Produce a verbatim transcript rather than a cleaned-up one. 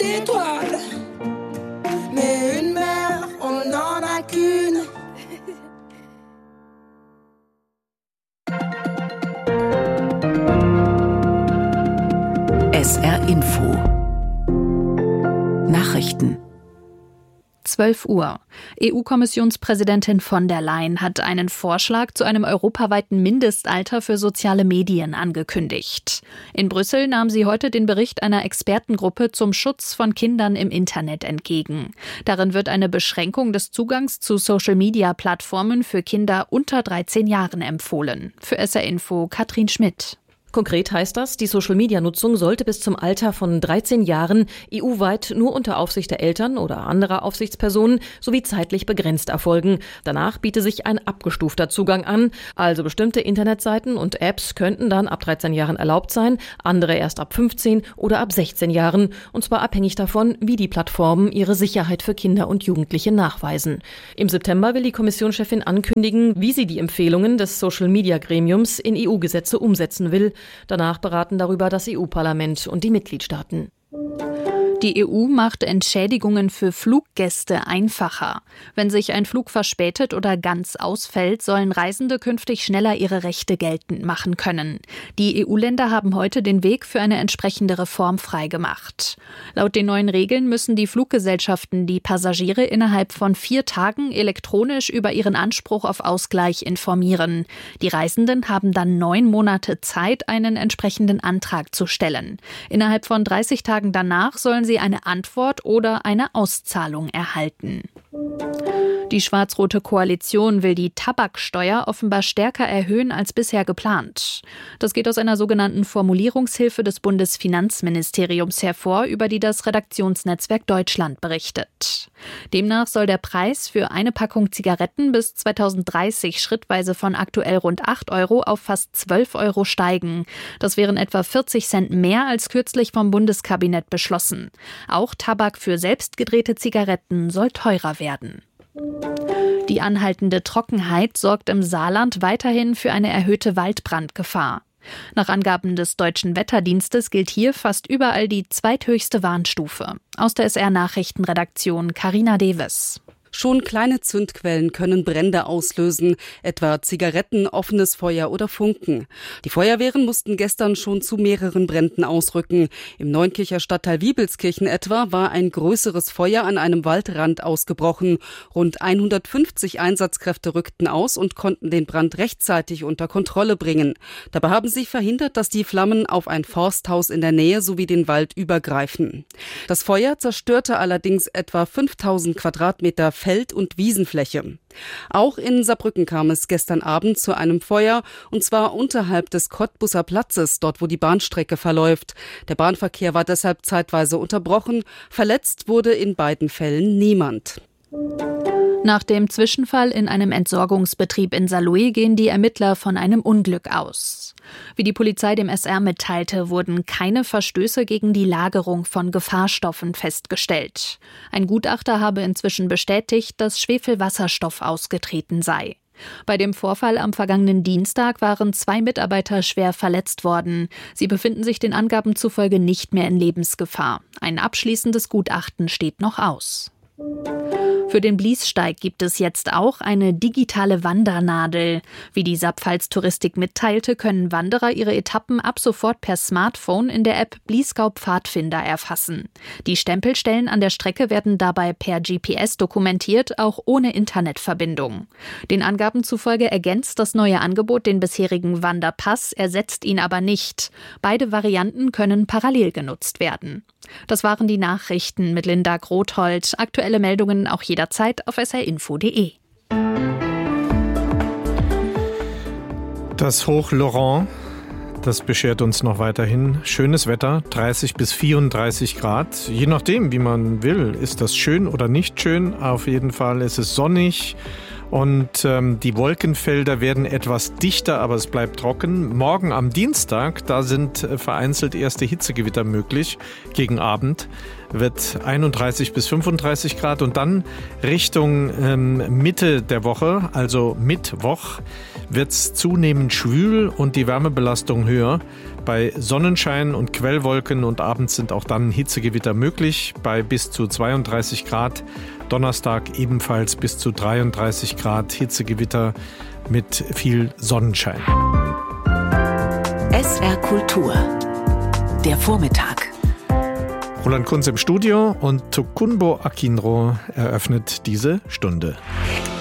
d'étoiles. Mais une mère, on n'en a qu'une. S R Info Nachrichten zwölf Uhr. E U-Kommissionspräsidentin von der Leyen hat einen Vorschlag zu einem europaweiten Mindestalter für soziale Medien angekündigt. In Brüssel nahm sie heute den Bericht einer Expertengruppe zum Schutz von Kindern im Internet entgegen. Darin wird eine Beschränkung des Zugangs zu Social-Media-Plattformen für Kinder unter dreizehn Jahren empfohlen. Für S R Info Katrin Schmidt. Konkret heißt das, die Social-Media-Nutzung sollte bis zum Alter von dreizehn Jahren E U-weit nur unter Aufsicht der Eltern oder anderer Aufsichtspersonen sowie zeitlich begrenzt erfolgen. Danach biete sich ein abgestufter Zugang an. Also bestimmte Internetseiten und Apps könnten dann ab dreizehn Jahren erlaubt sein, andere erst ab fünfzehn oder ab sechzehn Jahren. Und zwar abhängig davon, wie die Plattformen ihre Sicherheit für Kinder und Jugendliche nachweisen. Im September will die Kommissionschefin ankündigen, wie sie die Empfehlungen des Social-Media-Gremiums in E U-Gesetze umsetzen will. Danach beraten darüber das E U-Parlament und die Mitgliedstaaten. Die E U macht Entschädigungen für Fluggäste einfacher. Wenn sich ein Flug verspätet oder ganz ausfällt, sollen Reisende künftig schneller ihre Rechte geltend machen können. Die E U-Länder haben heute den Weg für eine entsprechende Reform freigemacht. Laut den neuen Regeln müssen die Fluggesellschaften die Passagiere innerhalb von vier Tagen elektronisch über ihren Anspruch auf Ausgleich informieren. Die Reisenden haben dann neun Monate Zeit, einen entsprechenden Antrag zu stellen. Innerhalb von dreißig Tagen danach sollen sie eine Antwort oder eine Auszahlung erhalten. Die schwarz-rote Koalition will die Tabaksteuer offenbar stärker erhöhen als bisher geplant. Das geht aus einer sogenannten Formulierungshilfe des Bundesfinanzministeriums hervor, über die das Redaktionsnetzwerk Deutschland berichtet. Demnach soll der Preis für eine Packung Zigaretten bis zweitausenddreißig schrittweise von aktuell rund acht Euro auf fast zwölf Euro steigen. Das wären etwa vierzig Cent mehr als kürzlich vom Bundeskabinett beschlossen. Auch Tabak für selbstgedrehte Zigaretten soll teurer werden. Die anhaltende Trockenheit sorgt im Saarland weiterhin für eine erhöhte Waldbrandgefahr. Nach Angaben des Deutschen Wetterdienstes gilt hier fast überall die zweithöchste Warnstufe. Aus der S R-Nachrichtenredaktion Carina Deves. Schon kleine Zündquellen können Brände auslösen, etwa Zigaretten, offenes Feuer oder Funken. Die Feuerwehren mussten gestern schon zu mehreren Bränden ausrücken. Im Neunkircher Stadtteil Wiebelskirchen etwa war ein größeres Feuer an einem Waldrand ausgebrochen. Rund hundertfünfzig Einsatzkräfte rückten aus und konnten den Brand rechtzeitig unter Kontrolle bringen. Dabei haben sie verhindert, dass die Flammen auf ein Forsthaus in der Nähe sowie den Wald übergreifen. Das Feuer zerstörte allerdings etwa fünftausend Quadratmeter Feld- und Wiesenfläche. Auch in Saarbrücken kam es gestern Abend zu einem Feuer, und zwar unterhalb des Cottbuser Platzes, dort wo die Bahnstrecke verläuft. Der Bahnverkehr war deshalb zeitweise unterbrochen. Verletzt wurde in beiden Fällen niemand. Nach dem Zwischenfall in einem Entsorgungsbetrieb in Saarlouis gehen die Ermittler von einem Unglück aus. Wie die Polizei dem S R mitteilte, wurden keine Verstöße gegen die Lagerung von Gefahrstoffen festgestellt. Ein Gutachter habe inzwischen bestätigt, dass Schwefelwasserstoff ausgetreten sei. Bei dem Vorfall am vergangenen Dienstag waren zwei Mitarbeiter schwer verletzt worden. Sie befinden sich den Angaben zufolge nicht mehr in Lebensgefahr. Ein abschließendes Gutachten steht noch aus. Für den Bliessteig gibt es jetzt auch eine digitale Wandernadel. Wie die Saarpfalz Touristik mitteilte, können Wanderer ihre Etappen ab sofort per Smartphone in der App Bliesgau Pfadfinder erfassen. Die Stempelstellen an der Strecke werden dabei per G P S dokumentiert, auch ohne Internetverbindung. Den Angaben zufolge ergänzt das neue Angebot den bisherigen Wanderpass, ersetzt ihn aber nicht. Beide Varianten können parallel genutzt werden. Das waren die Nachrichten mit Linda Grothold. Aktuelle Meldungen auch jederzeit auf s r info punkt d e. Das Hoch Laurent, das beschert uns noch weiterhin schönes Wetter, dreißig bis vierunddreißig Grad. Je nachdem, wie man will, ist das schön oder nicht schön. Auf jeden Fall ist es sonnig. Und ähm, die Wolkenfelder werden etwas dichter, aber es bleibt trocken. Morgen am Dienstag, da sind äh, vereinzelt erste Hitzegewitter möglich. Gegen Abend wird einunddreißig bis fünfunddreißig Grad und dann Richtung ähm, Mitte der Woche, also Mittwoch, wird es zunehmend schwül und die Wärmebelastung höher. Bei Sonnenschein und Quellwolken und abends sind auch dann Hitzegewitter möglich bei bis zu zweiunddreißig Grad. Donnerstag ebenfalls bis zu dreiunddreißig Grad Hitzegewitter mit viel Sonnenschein. S R Kultur. Der Vormittag. Roland Kunz im Studio und Tokunbo Akinro eröffnet diese Stunde.